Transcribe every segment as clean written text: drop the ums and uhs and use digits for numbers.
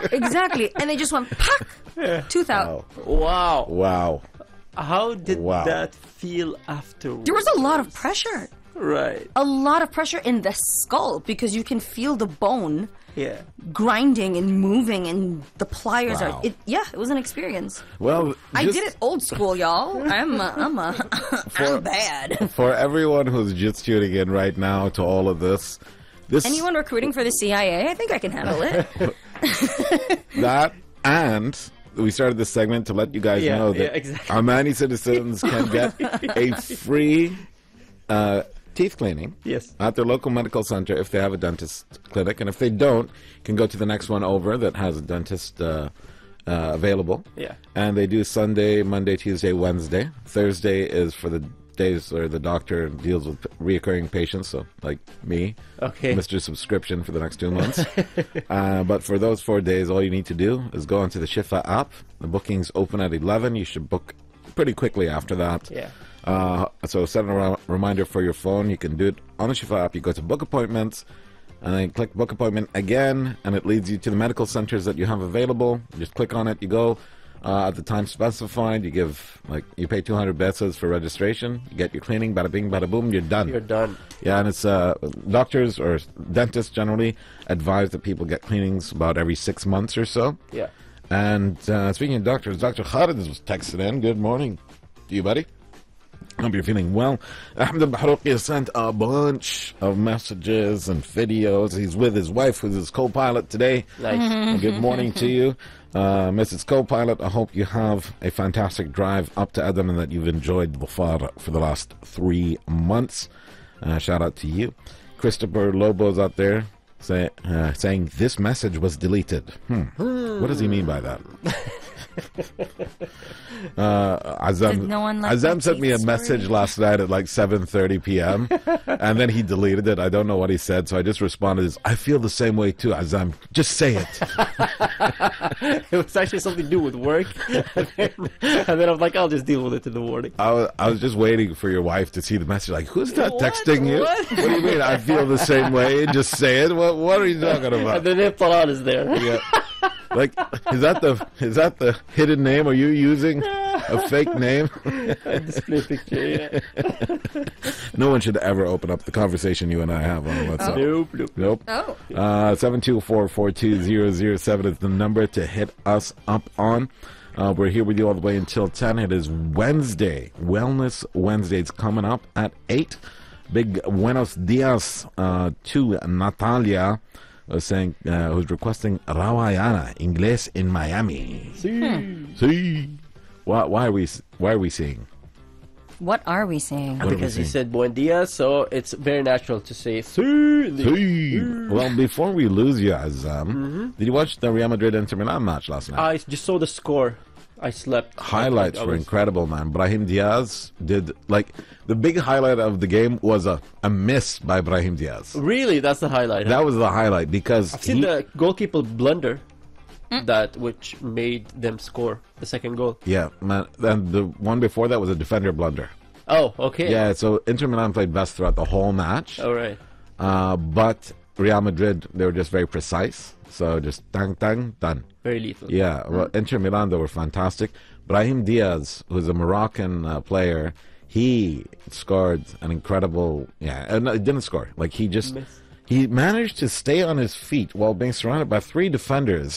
exactly. And they just went, pack, tooth out. Wow. Wow. How did Wow. that feel afterwards? There was a lot of pressure. Right. A lot of pressure in the skull because you can feel the bone Yeah. grinding and moving, and the pliers Wow. are. It was an experience. Well, I just did it old school, y'all. I'm bad. for everyone who's just tuning in right now to all of this, Anyone recruiting for the CIA? I think I can handle it. that, and we started this segment to let you guys Yeah, know that yeah, exactly. Omani citizens can get a free teeth cleaning Yes. at their local medical center if they have a dentist clinic, and if they don't, can go to the next one over that has a dentist available. Yeah. And they do Sunday, Monday, Tuesday, Wednesday. Thursday is for the days where the doctor deals with reoccurring patients, so like me, Okay. Mr. Subscription for the next 2 months. But for those 4 days, all you need to do is go onto the Shifa app. The bookings open at 11. You should book pretty quickly after that. Yeah. So set a reminder for your phone. You can do it on the Shifa app. You go to book appointments, and then click book appointment again, and it leads you to the medical centers that you have available. You just click on it. You go at the time specified. You pay 200 pesos for registration. You get your cleaning. Bada bing, bada boom. You're done. You're done. Yeah, and it's doctors or dentists generally advise that people get cleanings about every 6 months or so. Yeah. And speaking of doctors, Dr. Khalid was texted in. Good morning to you, buddy. I hope you're feeling well. Ahmed Bahrouki has sent a bunch of messages and videos. He's with his wife, who's his co-pilot today. Nice. Good morning to you, Mrs. Co-pilot. I hope you have a fantastic drive up to Adam and that you've enjoyed Dhafar for the last 3 months. Shout out to you. Christopher Lobo's out there saying this message was deleted. What does he mean by that? Azam, Did no one like Azam my sent me a teeth message story? last night at like 7:30 p.m. and then he deleted it. I don't know what he said, so I just responded as, I feel the same way too, Azam. Just say it. It was actually something to do with work. and then I'm like, I'll just deal with it in the morning. I was just waiting for your wife to see the message. Like, who's that What? texting you? What? What do you mean? I feel the same way. Just say it. What are you talking about? And then Iptalan is there. Yeah. Like, is that the hidden name? Are you using a fake name? Display picture, yeah. No one should ever open up the conversation you and I have on WhatsApp. Nope. Nope. Oh. 724-420-007 is the number to hit us up on. We're here with you all the way until 10. It is Wednesday. Wellness Wednesday. It's coming up at 8. Big buenos dias to Natalia, saying who's requesting Rawayana, Inglés in Miami. Sí. Why are we seeing? What are we saying? What are we Because he seeing? said buen dia, so it's very natural to say sí. Sí. Well, before we lose you, Azam, did you watch the Real Madrid Inter Milan match last night? I just saw the score. I slept. Highlights I were was- incredible, man. Brahim Diaz did, like, the big highlight of the game was a miss by Brahim Diaz. Really, that's the highlight. That was the highlight because I've seen the goalkeeper blunder, which made them score the second goal. yeah, man. And the one before that was a defender blunder. Oh, okay. Yeah, so Inter Milan played best throughout the whole match. All right. But Real Madrid, they were just very precise. So just tang, tang, done. Very lethal. Yeah, well, Inter Milan, they were fantastic. Brahim Diaz, who's a Moroccan player, he scored an incredible... Yeah, no, he didn't score. Like, he just... Miss. He managed to stay on his feet while being surrounded by 3 defenders.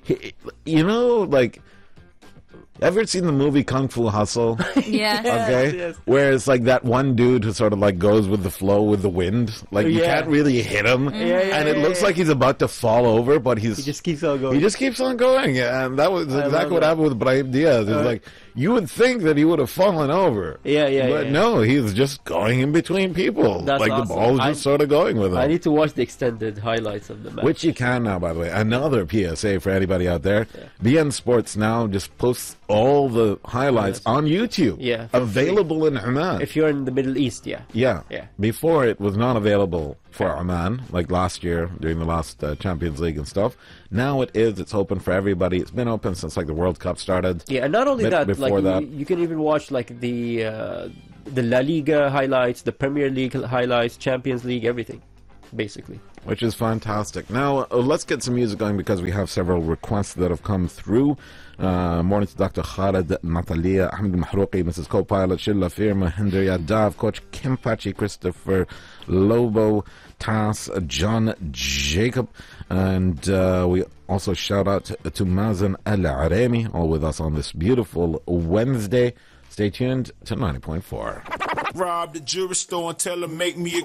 Like... Ever seen the movie Kung Fu Hustle? Yeah. Okay, Yes. where it's like that one dude who sort of like goes with the flow with the wind, like you Yeah. can't really hit him, and it looks like he's about to fall over, but He just keeps on going. he just keeps on going, and that was love exactly what that. happened with Brahim Diaz. It's like you would think that he would have fallen over, but no, he's just going in between people, That's like awesome. the ball's just sort of going with him. I need to watch the extended highlights of the match. Which you can now, by the way. Another PSA for anybody out there. BN Sports now just posts all the highlights on YouTube. Yeah, for Available in Oman. if you're in the Middle East, yeah. Yeah. Yeah. Before it was not available for Oman, like last year during the last Champions League and stuff. Now it is. It's open for everybody. It's been open since like the World Cup started. Yeah, and not only that, before like that. you can even watch like the La Liga highlights, the Premier League highlights, Champions League, everything. basically. Which is fantastic. Now, let's get some music going because we have several requests that have come through. Morning to Dr. Khalid, Natalia, Ahmed Mahrouqi, Mrs. Co-Pilot, Shilla Firma, Hendria Dav, Coach Kim Pachi, Christopher Lobo, Tass, John Jacob, and we also shout out to Mazen Al-Arami, all with us on this beautiful Wednesday. Stay tuned to 90.4. Rob the jewelry store and tell her make me a